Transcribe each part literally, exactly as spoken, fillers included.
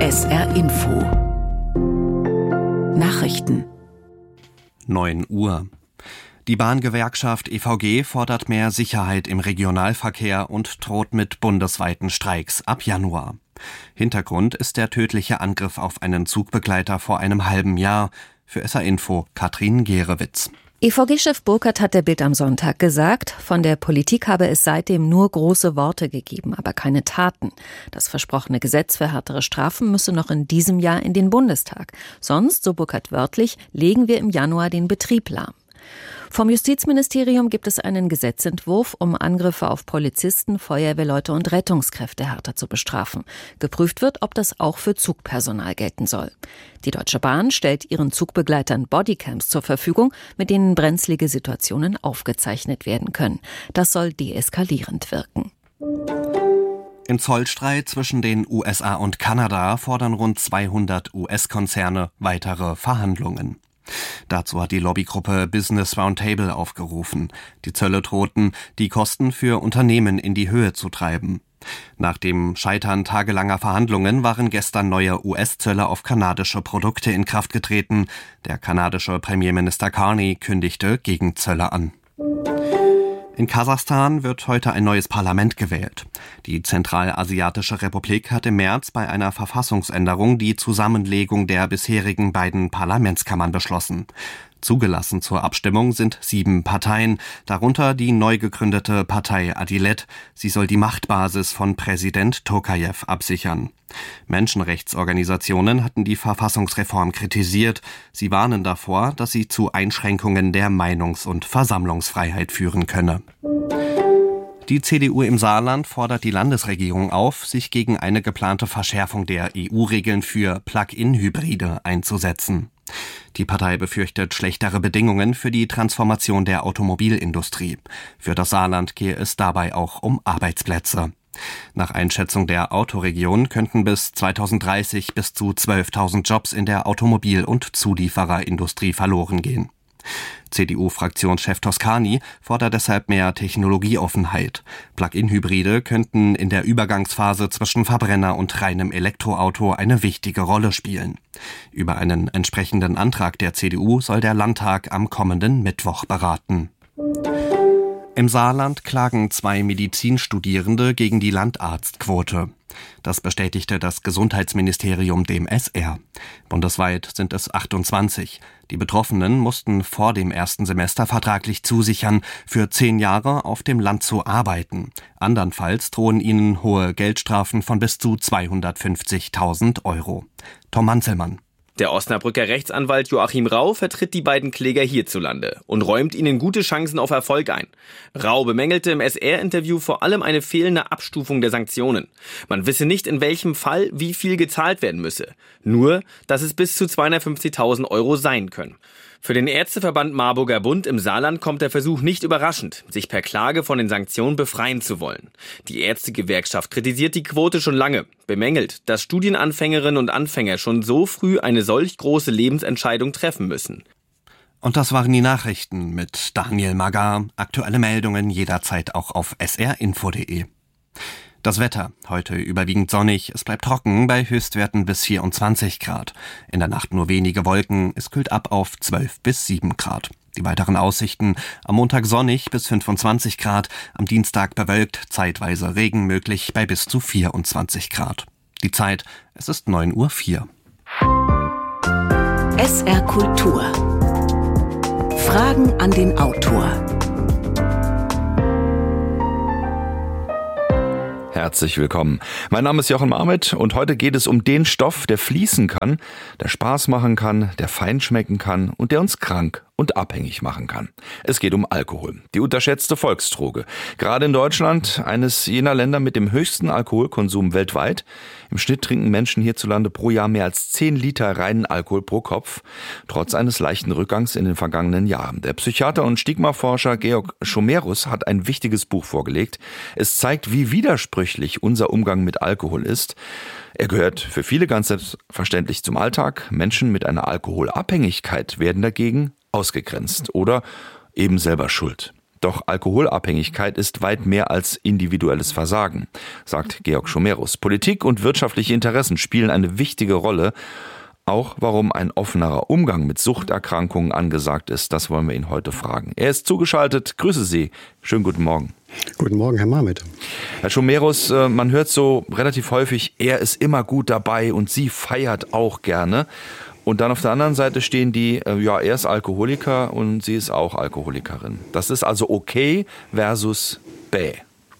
S R Info Nachrichten neun Uhr. Die Bahngewerkschaft E V G fordert mehr Sicherheit im Regionalverkehr und droht mit bundesweiten Streiks ab Januar. Hintergrund ist der tödliche Angriff auf einen Zugbegleiter vor einem halben Jahr. Für S R Info Katrin Gerewitz. E V G-Chef Burkhardt hat der Bild am Sonntag gesagt, von der Politik habe es seitdem nur große Worte gegeben, aber keine Taten. Das versprochene Gesetz für härtere Strafen müsse noch in diesem Jahr in den Bundestag. Sonst, so Burkhardt wörtlich, legen wir im Januar den Betrieb lahm. Vom Justizministerium gibt es einen Gesetzentwurf, um Angriffe auf Polizisten, Feuerwehrleute und Rettungskräfte härter zu bestrafen. Geprüft wird, ob das auch für Zugpersonal gelten soll. Die Deutsche Bahn stellt ihren Zugbegleitern Bodycams zur Verfügung, mit denen brenzlige Situationen aufgezeichnet werden können. Das soll deeskalierend wirken. Im Zollstreit zwischen den U S A und Kanada fordern rund zweihundert U S-Konzerne weitere Verhandlungen. Dazu hat die Lobbygruppe Business Roundtable aufgerufen. Die Zölle drohten, die Kosten für Unternehmen in die Höhe zu treiben. Nach dem Scheitern tagelanger Verhandlungen waren gestern neue U S-Zölle auf kanadische Produkte in Kraft getreten. Der kanadische Premierminister Carney kündigte Gegenzölle an. In Kasachstan wird heute ein neues Parlament gewählt. Die Zentralasiatische Republik hat im März bei einer Verfassungsänderung die Zusammenlegung der bisherigen beiden Parlamentskammern beschlossen. Zugelassen zur Abstimmung sind sieben Parteien, darunter die neu gegründete Partei Adilet. Sie soll die Machtbasis von Präsident Tokajew absichern. Menschenrechtsorganisationen hatten die Verfassungsreform kritisiert. Sie warnen davor, dass sie zu Einschränkungen der Meinungs- und Versammlungsfreiheit führen könne. Die C D U im Saarland fordert die Landesregierung auf, sich gegen eine geplante Verschärfung der E U-Regeln für Plug-in-Hybride einzusetzen. Die Partei befürchtet schlechtere Bedingungen für die Transformation der Automobilindustrie. Für das Saarland gehe es dabei auch um Arbeitsplätze. Nach Einschätzung der Autoregion könnten bis zweitausenddreißig bis zu zwölftausend Jobs in der Automobil- und Zuliefererindustrie verloren gehen. C D U-Fraktionschef Toscani fordert deshalb mehr Technologieoffenheit. Plug-in-Hybride könnten in der Übergangsphase zwischen Verbrenner und reinem Elektroauto eine wichtige Rolle spielen. Über einen entsprechenden Antrag der C D U soll der Landtag am kommenden Mittwoch beraten. Im Saarland klagen zwei Medizinstudierende gegen die Landarztquote. Das bestätigte das Gesundheitsministerium dem S R. Bundesweit sind es achtundzwanzig. Die Betroffenen mussten vor dem ersten Semester vertraglich zusichern, für zehn Jahre auf dem Land zu arbeiten. Andernfalls drohen ihnen hohe Geldstrafen von bis zu zweihundertfünfzigtausend Euro. Tom Manzelmann. Der Osnabrücker Rechtsanwalt Joachim Rau vertritt die beiden Kläger hierzulande und räumt ihnen gute Chancen auf Erfolg ein. Rau bemängelte im S R-Interview vor allem eine fehlende Abstufung der Sanktionen. Man wisse nicht, in welchem Fall wie viel gezahlt werden müsse. Nur, dass es bis zu zweihundertfünfzigtausend Euro sein können. Für den Ärzteverband Marburger Bund im Saarland kommt der Versuch nicht überraschend, sich per Klage von den Sanktionen befreien zu wollen. Die Ärztegewerkschaft kritisiert die Quote schon lange, bemängelt, dass Studienanfängerinnen und Anfänger schon so früh eine solch große Lebensentscheidung treffen müssen. Und das waren die Nachrichten mit Daniel Magar. Aktuelle Meldungen jederzeit auch auf s r info punkt de. Das Wetter, heute überwiegend sonnig, es bleibt trocken bei Höchstwerten bis vierundzwanzig Grad. In der Nacht nur wenige Wolken, es kühlt ab auf zwölf bis sieben Grad. Die weiteren Aussichten, am Montag sonnig bis fünfundzwanzig Grad, am Dienstag bewölkt, zeitweise Regen möglich bei bis zu vierundzwanzig Grad. Die Zeit, es ist neun Uhr vier. S R Kultur. Fragen an den Autor. Herzlich willkommen. Mein Name ist Jochen Marmit und heute geht es um den Stoff, der fließen kann, der Spaß machen kann, der fein schmecken kann und der uns krank und abhängig machen kann. Es geht um Alkohol, die unterschätzte Volksdroge. Gerade in Deutschland, eines jener Länder mit dem höchsten Alkoholkonsum weltweit. Im Schnitt trinken Menschen hierzulande pro Jahr mehr als zehn Liter reinen Alkohol pro Kopf, trotz eines leichten Rückgangs in den vergangenen Jahren. Der Psychiater und Stigmaforscher Georg Schomerus hat ein wichtiges Buch vorgelegt. Es zeigt, wie widersprüchlich unser Umgang mit Alkohol ist. Er gehört für viele ganz selbstverständlich zum Alltag. Menschen mit einer Alkoholabhängigkeit werden dagegen ausgegrenzt oder eben selber schuld. Doch Alkoholabhängigkeit ist weit mehr als individuelles Versagen, sagt Georg Schomerus. Politik und wirtschaftliche Interessen spielen eine wichtige Rolle. Auch warum ein offenerer Umgang mit Suchterkrankungen angesagt ist, das wollen wir ihn heute fragen. Er ist zugeschaltet. Grüße Sie. Schönen guten Morgen. Guten Morgen, Herr Marmet. Herr Schomerus, man hört so relativ häufig, er ist immer gut dabei und sie feiert auch gerne. Und dann auf der anderen Seite stehen die, ja, er ist Alkoholiker und sie ist auch Alkoholikerin. Das ist also okay versus bäh.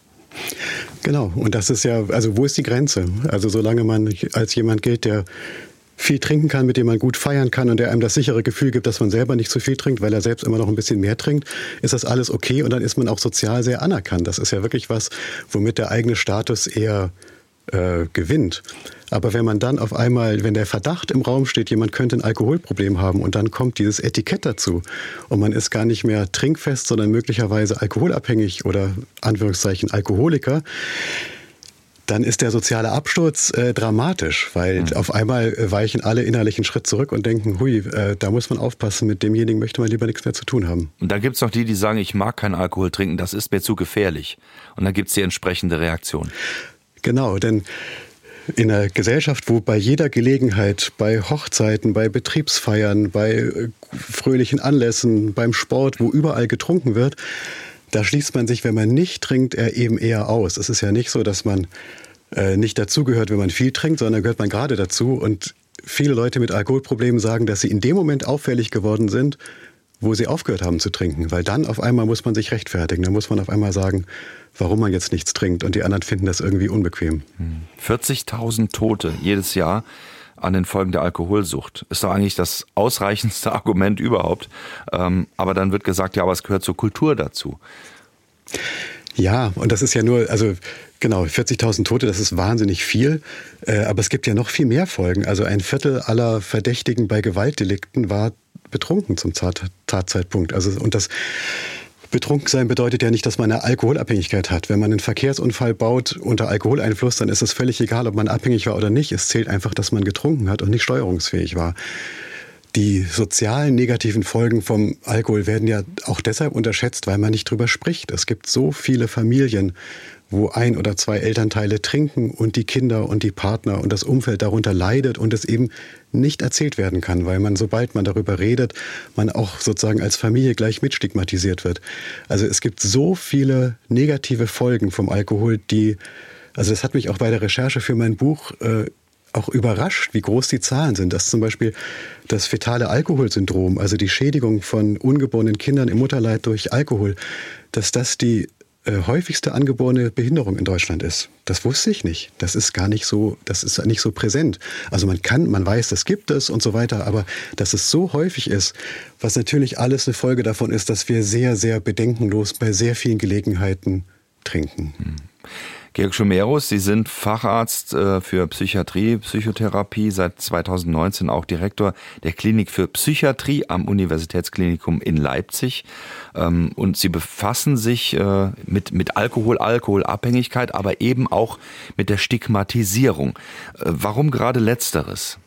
Genau, und das ist ja, also wo ist die Grenze? Also solange man als jemand gilt, der viel trinken kann, mit dem man gut feiern kann und der einem das sichere Gefühl gibt, dass man selber nicht zu viel trinkt, weil er selbst immer noch ein bisschen mehr trinkt, ist das alles okay und dann ist man auch sozial sehr anerkannt. Das ist ja wirklich was, womit der eigene Status eher äh, gewinnt. Aber wenn man dann auf einmal, wenn der Verdacht im Raum steht, jemand könnte ein Alkoholproblem haben und dann kommt dieses Etikett dazu und man ist gar nicht mehr trinkfest, sondern möglicherweise alkoholabhängig oder Anführungszeichen Alkoholiker, dann ist der soziale Absturz äh, dramatisch, weil mhm. auf einmal äh, weichen alle innerlich einen Schritt zurück und denken, hui, äh, da muss man aufpassen, mit demjenigen möchte man lieber nichts mehr zu tun haben. Und dann gibt's noch die, die sagen, ich mag keinen Alkohol trinken, das ist mir zu gefährlich. Und dann gibt's die entsprechende Reaktion. Genau, denn in einer Gesellschaft, wo bei jeder Gelegenheit, bei Hochzeiten, bei Betriebsfeiern, bei äh, fröhlichen Anlässen, beim Sport, wo überall getrunken wird, da schließt man sich, wenn man nicht trinkt, eben eher aus. Es ist ja nicht so, dass man äh, nicht dazugehört, wenn man viel trinkt, sondern gehört man gerade dazu. Und viele Leute mit Alkoholproblemen sagen, dass sie in dem Moment auffällig geworden sind, wo sie aufgehört haben zu trinken. Weil dann auf einmal muss man sich rechtfertigen. Dann muss man auf einmal sagen, warum man jetzt nichts trinkt. Und die anderen finden das irgendwie unbequem. vierzigtausend Tote jedes Jahr an den Folgen der Alkoholsucht. Ist doch eigentlich das ausreichendste Argument überhaupt. Ähm, aber dann wird gesagt, ja, aber es gehört zur Kultur dazu. Ja, und das ist ja nur, also genau, vierzigtausend Tote, das ist wahnsinnig viel. Äh, aber es gibt ja noch viel mehr Folgen. Also ein Viertel aller Verdächtigen bei Gewaltdelikten war betrunken zum Tat- Tatzeitpunkt. Also, und das Betrunkensein bedeutet ja nicht, dass man eine Alkoholabhängigkeit hat. Wenn man einen Verkehrsunfall baut unter Alkoholeinfluss, dann ist es völlig egal, ob man abhängig war oder nicht. Es zählt einfach, dass man getrunken hat und nicht steuerungsfähig war. Die sozialen negativen Folgen vom Alkohol werden ja auch deshalb unterschätzt, weil man nicht drüber spricht. Es gibt so viele Familien, wo ein oder zwei Elternteile trinken und die Kinder und die Partner und das Umfeld darunter leidet und es eben nicht erzählt werden kann, weil man, sobald man darüber redet, man auch sozusagen als Familie gleich mitstigmatisiert wird. Also es gibt so viele negative Folgen vom Alkohol, die, also das hat mich auch bei der Recherche für mein Buch äh, auch überrascht, wie groß die Zahlen sind. Dass zum Beispiel das fetale Alkoholsyndrom, also die Schädigung von ungeborenen Kindern im Mutterleib durch Alkohol, dass das die häufigste angeborene Behinderung in Deutschland ist. Das wusste ich nicht. Das ist gar nicht so, das ist nicht so präsent. Also man kann, man weiß, das gibt es und so weiter, aber dass es so häufig ist, was natürlich alles eine Folge davon ist, dass wir sehr, sehr bedenkenlos bei sehr vielen Gelegenheiten trinken. Hm. Georg Schomerus, Sie sind Facharzt für Psychiatrie, Psychotherapie, seit zweitausendneunzehn auch Direktor der Klinik für Psychiatrie am Universitätsklinikum in Leipzig. Und Sie befassen sich mit, mit Alkohol, Alkoholabhängigkeit, aber eben auch mit der Stigmatisierung. Warum gerade Letzteres?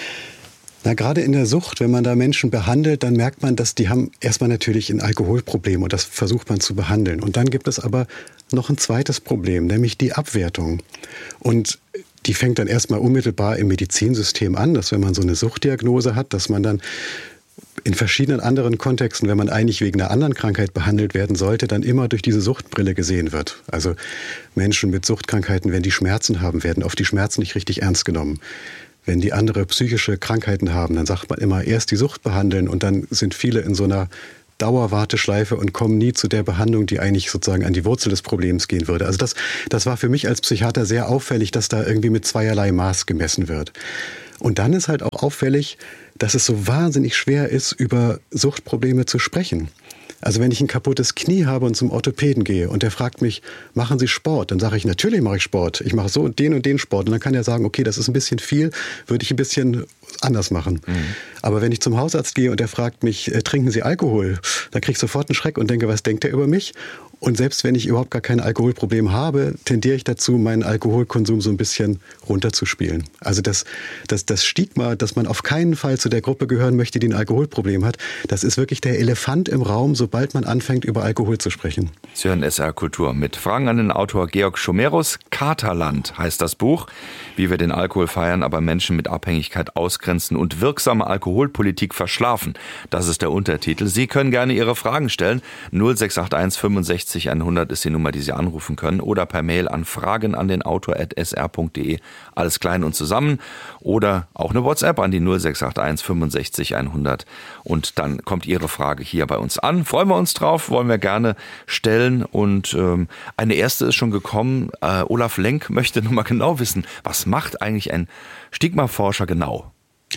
Na, gerade in der Sucht, wenn man da Menschen behandelt, dann merkt man, dass die haben erstmal natürlich ein Alkoholproblem und das versucht man zu behandeln. Und dann gibt es aber noch ein zweites Problem, nämlich die Abwertung. Und die fängt dann erstmal unmittelbar im Medizinsystem an, dass wenn man so eine Suchtdiagnose hat, dass man dann in verschiedenen anderen Kontexten, wenn man eigentlich wegen einer anderen Krankheit behandelt werden sollte, dann immer durch diese Suchtbrille gesehen wird. Also Menschen mit Suchtkrankheiten, wenn die Schmerzen haben, werden oft die Schmerzen nicht richtig ernst genommen. Wenn die andere psychische Krankheiten haben, dann sagt man immer, erst die Sucht behandeln und dann sind viele in so einer Dauerwarteschleife und kommen nie zu der Behandlung, die eigentlich sozusagen an die Wurzel des Problems gehen würde. Also das, das war für mich als Psychiater sehr auffällig, dass da irgendwie mit zweierlei Maß gemessen wird. Und dann ist halt auch auffällig, dass es so wahnsinnig schwer ist, über Suchtprobleme zu sprechen. Also wenn ich ein kaputtes Knie habe und zum Orthopäden gehe und der fragt mich, machen Sie Sport? Dann sage ich, natürlich mache ich Sport. Ich mache so den und den Sport. Und dann kann er sagen, okay, das ist ein bisschen viel, würde ich ein bisschen anders machen. Mhm. Aber wenn ich zum Hausarzt gehe und er fragt mich, äh, trinken Sie Alkohol? Dann kriege ich sofort einen Schreck und denke, was denkt er über mich? Und selbst wenn ich überhaupt gar kein Alkoholproblem habe, tendiere ich dazu, meinen Alkoholkonsum so ein bisschen runterzuspielen. Also das, das, das Stigma, dass man auf keinen Fall zu der Gruppe gehören möchte, die ein Alkoholproblem hat, das ist wirklich der Elefant im Raum, sobald man anfängt, über Alkohol zu sprechen. Sie hören S R Kultur mit Fragen an den Autor Georg Schomerus. Katerland heißt das Buch, wie wir den Alkohol feiern, aber Menschen mit Abhängigkeit ausgrenzen und wirksame Alkoholpolitik verschlafen. Das ist der Untertitel. Sie können gerne Ihre Fragen stellen. null sechs acht eins fünfundsechzig hundert ist die Nummer, die Sie anrufen können, oder per Mail an fragen an den Autor at s r punkt d e, alles klein und zusammen, oder auch eine WhatsApp an die null sechs acht eins fünfundsechzig hundert, und dann kommt Ihre Frage hier bei uns an. Freuen wir uns drauf, wollen wir gerne stellen, und ähm, eine erste ist schon gekommen. Äh, Olaf Lenk möchte nochmal genau wissen, was macht eigentlich ein Stigmaforscher genau?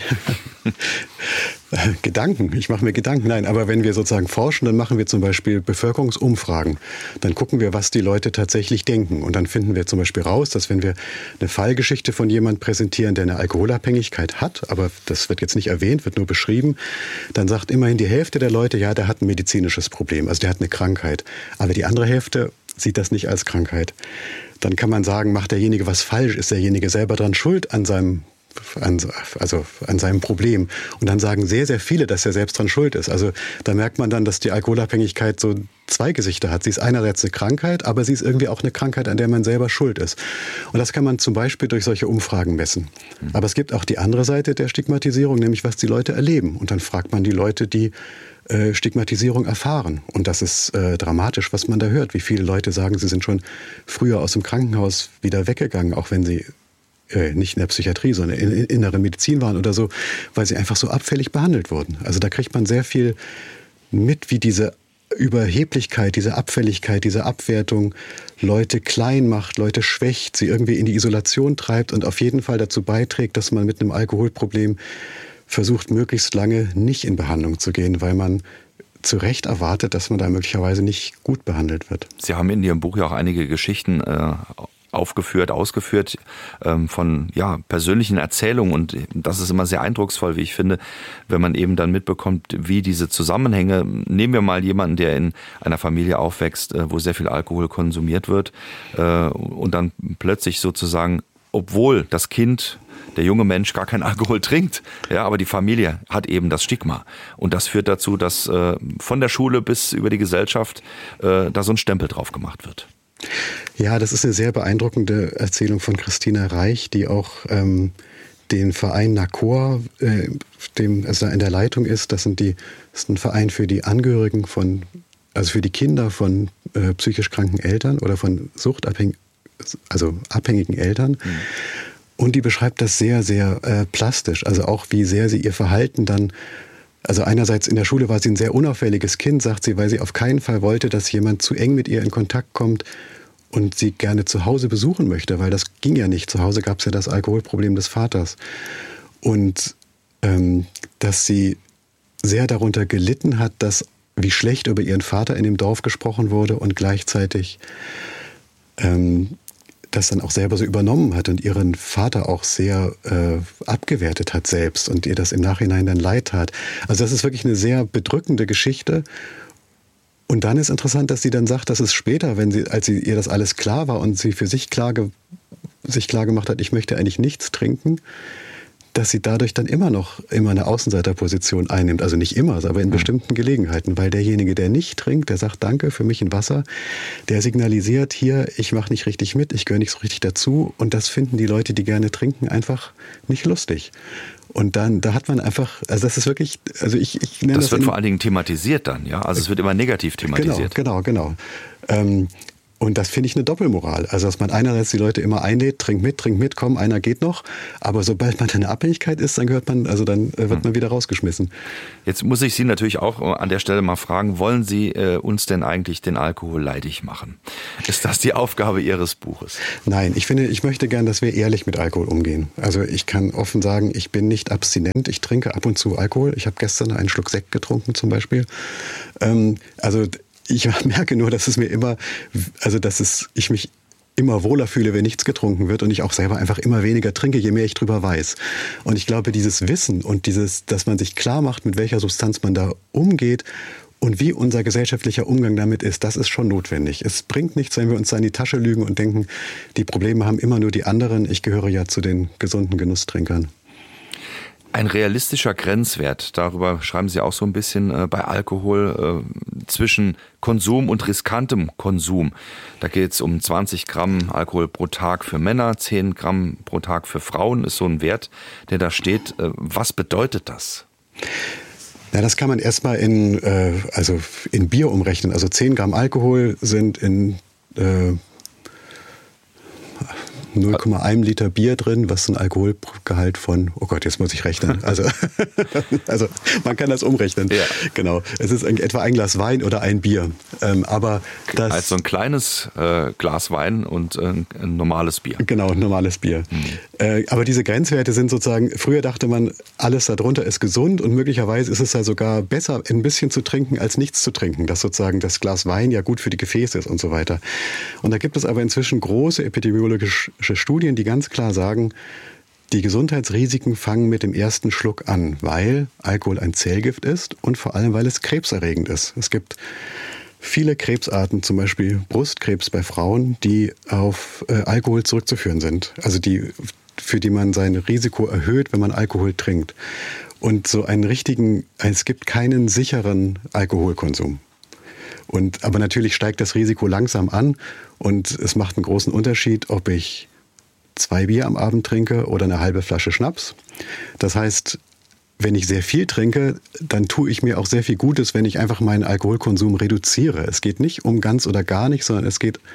Gedanken, ich mache mir Gedanken. Nein, aber wenn wir sozusagen forschen, dann machen wir zum Beispiel Bevölkerungsumfragen. Dann gucken wir, was die Leute tatsächlich denken. Und dann finden wir zum Beispiel raus, dass wenn wir eine Fallgeschichte von jemandem präsentieren, der eine Alkoholabhängigkeit hat, aber das wird jetzt nicht erwähnt, wird nur beschrieben, dann sagt immerhin die Hälfte der Leute, ja, der hat ein medizinisches Problem, also der hat eine Krankheit. Aber die andere Hälfte sieht das nicht als Krankheit. Dann kann man sagen, macht derjenige was falsch, ist derjenige selber dran schuld an seinem An, also an seinem Problem. Und dann sagen sehr, sehr viele, dass er selbst dran schuld ist. Also da merkt man dann, dass die Alkoholabhängigkeit so zwei Gesichter hat. Sie ist einerseits eine Krankheit, aber sie ist irgendwie auch eine Krankheit, an der man selber schuld ist. Und das kann man zum Beispiel durch solche Umfragen messen. Aber es gibt auch die andere Seite der Stigmatisierung, nämlich was die Leute erleben. Und dann fragt man die Leute, die äh, Stigmatisierung erfahren. Und das ist äh, dramatisch, was man da hört. Wie viele Leute sagen, sie sind schon früher aus dem Krankenhaus wieder weggegangen, auch wenn sie nicht in der Psychiatrie, sondern in innere Medizin waren oder so, weil sie einfach so abfällig behandelt wurden. Also da kriegt man sehr viel mit, wie diese Überheblichkeit, diese Abfälligkeit, diese Abwertung Leute klein macht, Leute schwächt, sie irgendwie in die Isolation treibt und auf jeden Fall dazu beiträgt, dass man mit einem Alkoholproblem versucht, möglichst lange nicht in Behandlung zu gehen, weil man zu Recht erwartet, dass man da möglicherweise nicht gut behandelt wird. Sie haben in Ihrem Buch ja auch einige Geschichten äh aufgeführt, ausgeführt ähm, von ja, persönlichen Erzählungen, und das ist immer sehr eindrucksvoll, wie ich finde, wenn man eben dann mitbekommt, wie diese Zusammenhänge, nehmen wir mal jemanden, der in einer Familie aufwächst, äh, wo sehr viel Alkohol konsumiert wird, äh, und dann plötzlich sozusagen, obwohl das Kind, der junge Mensch gar keinen Alkohol trinkt, ja, aber die Familie hat eben das Stigma, und das führt dazu, dass äh, von der Schule bis über die Gesellschaft äh, da so ein Stempel drauf gemacht wird. Ja, das ist eine sehr beeindruckende Erzählung von Christina Reich, die auch ähm, den Verein NACOR, äh, dem also in der Leitung ist. Das sind die, das ist ein Verein für die Angehörigen von, also für die Kinder von äh, psychisch kranken Eltern oder von suchtabhängigen, also abhängigen Eltern. Mhm. Und die beschreibt das sehr, sehr äh, plastisch. Also auch, wie sehr sie ihr Verhalten dann, also einerseits in der Schule war sie ein sehr unauffälliges Kind, sagt sie, weil sie auf keinen Fall wollte, dass jemand zu eng mit ihr in Kontakt kommt und sie gerne zu Hause besuchen möchte, weil das ging ja nicht. Zu Hause gab es ja das Alkoholproblem des Vaters. Und ähm, dass sie sehr darunter gelitten hat, dass wie schlecht über ihren Vater in dem Dorf gesprochen wurde und gleichzeitig ähm, das dann auch selber so übernommen hat und ihren Vater auch sehr äh, abgewertet hat selbst und ihr das im Nachhinein dann leid tat. Also das ist wirklich eine sehr bedrückende Geschichte. Und dann ist interessant, dass sie dann sagt, dass es später, wenn sie, als sie, ihr das alles klar war und sie für sich klar, ge, sich klar gemacht hat, ich möchte eigentlich nichts trinken, dass sie dadurch dann immer noch immer eine Außenseiterposition einnimmt. Also nicht immer, aber in bestimmten Gelegenheiten. Weil derjenige, der nicht trinkt, der sagt, danke, für mich ein Wasser, der signalisiert, hier, ich mache nicht richtig mit, ich gehöre nicht so richtig dazu. Und das finden die Leute, die gerne trinken, einfach nicht lustig. Und dann, da hat man einfach, also das ist wirklich, also ich, ich nenne das. Das wird in, vor allen Dingen thematisiert dann, ja? Also es wird immer negativ thematisiert. Genau, genau, genau. Ähm, Und das finde ich eine Doppelmoral. Also, dass man einerseits die Leute immer einlädt, trink mit, trink mit, komm, einer geht noch. Aber sobald man in der Abhängigkeit ist, dann gehört man, also dann wird man wieder rausgeschmissen. Jetzt muss ich Sie natürlich auch an der Stelle mal fragen, wollen Sie äh, uns denn eigentlich den Alkohol leidig machen? Ist das die Aufgabe Ihres Buches? Nein, ich finde, ich möchte gern, dass wir ehrlich mit Alkohol umgehen. Also ich kann offen sagen, ich bin nicht abstinent. Ich trinke ab und zu Alkohol. Ich habe gestern einen Schluck Sekt getrunken zum Beispiel. Ähm, also ich merke nur, dass es mir immer, also dass es, ich mich immer wohler fühle, wenn nichts getrunken wird und ich auch selber einfach immer weniger trinke, je mehr ich drüber weiß. Und ich glaube, dieses Wissen und dieses, dass man sich klar macht, mit welcher Substanz man da umgeht und wie unser gesellschaftlicher Umgang damit ist, das ist schon notwendig. Es bringt nichts, wenn wir uns da in die Tasche lügen und denken, die Probleme haben immer nur die anderen. Ich gehöre ja zu den gesunden Genusstrinkern. Ein realistischer Grenzwert, darüber schreiben Sie auch so ein bisschen äh, bei Alkohol, äh, zwischen Konsum und riskantem Konsum. Da geht es um zwanzig Gramm Alkohol pro Tag für Männer, zehn Gramm pro Tag für Frauen, ist so ein Wert, der da steht. Äh, was bedeutet das? Ja, das kann man erstmal in, äh, also in Bier umrechnen. Also zehn Gramm Alkohol sind in äh, null Komma eins Liter Bier drin, was ein Alkoholgehalt von, oh Gott, jetzt muss ich rechnen. Also, also man kann das umrechnen. Ja. Genau. Es ist etwa ein Glas Wein oder ein Bier. Ähm, aber das, also ein kleines äh, Glas Wein und äh, ein normales Bier. Genau, ein normales Bier. Mhm. Äh, aber diese Grenzwerte sind sozusagen, früher dachte man, alles darunter ist gesund und möglicherweise ist es ja sogar besser, ein bisschen zu trinken, als nichts zu trinken. Dass sozusagen das Glas Wein ja gut für die Gefäße ist und so weiter. Und da gibt es aber inzwischen große epidemiologische Studien, die ganz klar sagen, die Gesundheitsrisiken fangen mit dem ersten Schluck an, weil Alkohol ein Zellgift ist und vor allem, weil es krebserregend ist. Es gibt viele Krebsarten, zum Beispiel Brustkrebs bei Frauen, die auf äh, Alkohol zurückzuführen sind. Also die, für die man sein Risiko erhöht, wenn man Alkohol trinkt. Und so einen richtigen, es gibt keinen sicheren Alkoholkonsum. Und, aber natürlich steigt das Risiko langsam an und es macht einen großen Unterschied, ob ich zwei Bier am Abend trinke oder eine halbe Flasche Schnaps. Das heißt, wenn ich sehr viel trinke, dann tue ich mir auch sehr viel Gutes, wenn ich einfach meinen Alkoholkonsum reduziere. Es geht nicht um ganz oder gar nicht, sondern es geht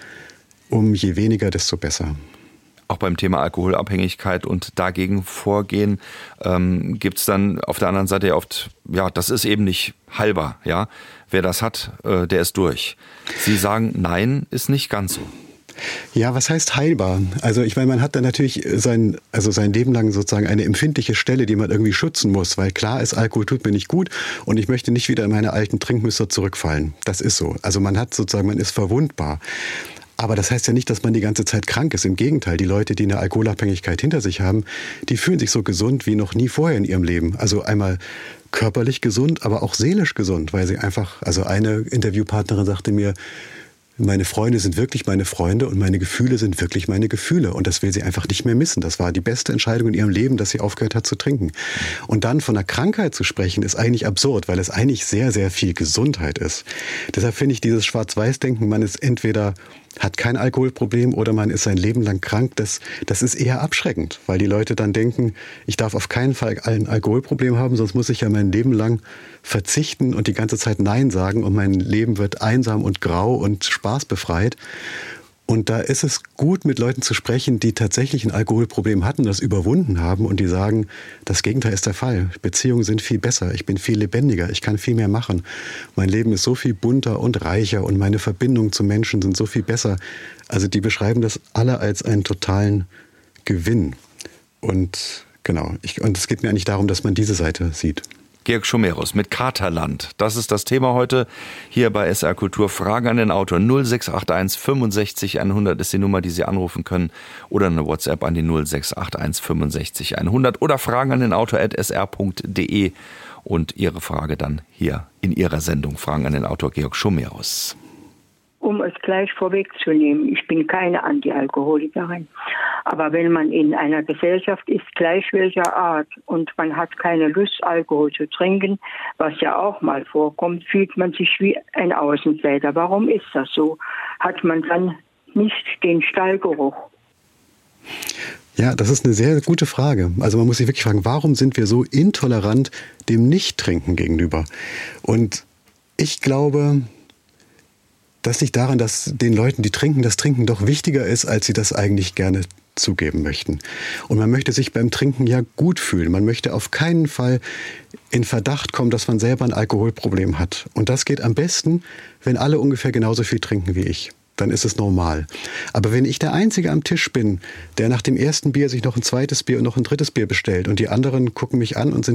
um je weniger, desto besser. Auch beim Thema Alkoholabhängigkeit und dagegen vorgehen, ähm, gibt es dann auf der anderen Seite ja oft, ja, das ist eben nicht heilbar, ja. Wer das hat, äh, der ist durch. Sie sagen, nein, ist nicht ganz so. Ja, was heißt heilbar? Also ich meine, man hat da natürlich sein, also sein Leben lang sozusagen eine empfindliche Stelle, die man irgendwie schützen muss, weil klar ist, Alkohol tut mir nicht gut und ich möchte nicht wieder in meine alten Trinkmuster zurückfallen. Das ist so. Also man hat sozusagen, man ist verwundbar. Aber das heißt ja nicht, dass man die ganze Zeit krank ist. Im Gegenteil, die Leute, die eine Alkoholabhängigkeit hinter sich haben, die fühlen sich so gesund wie noch nie vorher in ihrem Leben. Also einmal körperlich gesund, aber auch seelisch gesund, weil sie einfach, also eine Interviewpartnerin sagte mir, meine Freunde sind wirklich meine Freunde und meine Gefühle sind wirklich meine Gefühle. Und das will sie einfach nicht mehr missen. Das war die beste Entscheidung in ihrem Leben, dass sie aufgehört hat zu trinken. Und dann von einer Krankheit zu sprechen, ist eigentlich absurd, weil es eigentlich sehr, sehr viel Gesundheit ist. Deshalb finde ich dieses Schwarz-Weiß-Denken, man ist entweder hat kein Alkoholproblem oder man ist sein Leben lang krank, das, das ist eher abschreckend, weil die Leute dann denken, ich darf auf keinen Fall ein Alkoholproblem haben, sonst muss ich ja mein Leben lang verzichten und die ganze Zeit Nein sagen und mein Leben wird einsam und grau und spaßbefreit. Und da ist es gut, mit Leuten zu sprechen, die tatsächlich ein Alkoholproblem hatten, das überwunden haben und die sagen, das Gegenteil ist der Fall. Beziehungen sind viel besser, ich bin viel lebendiger, ich kann viel mehr machen. Mein Leben ist so viel bunter und reicher und meine Verbindungen zu Menschen sind so viel besser. Also die beschreiben das alle als einen totalen Gewinn. Und genau, ich, und es geht mir eigentlich darum, dass man diese Seite sieht. Georg Schomerus mit Katerland. Das ist das Thema heute hier bei S R Kultur. Fragen an den Autor null sechs acht eins fünfundsechzig hundert ist die Nummer, die Sie anrufen können. Oder eine WhatsApp an die null sechs acht eins fünfundsechzig hundert. Oder Fragen an den Autor at s r punkt d e und Ihre Frage dann hier in Ihrer Sendung. Fragen an den Autor Georg Schomerus. Um es gleich vorwegzunehmen, ich bin keine Antialkoholikerin. Aber wenn man in einer Gesellschaft ist, gleich welcher Art, und man hat keine Lust, Alkohol zu trinken, was ja auch mal vorkommt, fühlt man sich wie ein Außenseiter. Warum ist das so? Hat man dann nicht den Stallgeruch? Ja, das ist eine sehr gute Frage. Also man muss sich wirklich fragen, warum sind wir so intolerant dem Nichttrinken gegenüber? Und ich glaube, das liegt daran, dass den Leuten, die trinken, das Trinken doch wichtiger ist, als sie das eigentlich gerne zugeben möchten. Und man möchte sich beim Trinken ja gut fühlen. Man möchte auf keinen Fall in Verdacht kommen, dass man selber ein Alkoholproblem hat. Und das geht am besten, wenn alle ungefähr genauso viel trinken wie ich. Dann ist es normal. Aber wenn ich der Einzige am Tisch bin, der nach dem ersten Bier sich noch ein zweites Bier und noch ein drittes Bier bestellt und die anderen gucken mich an und sind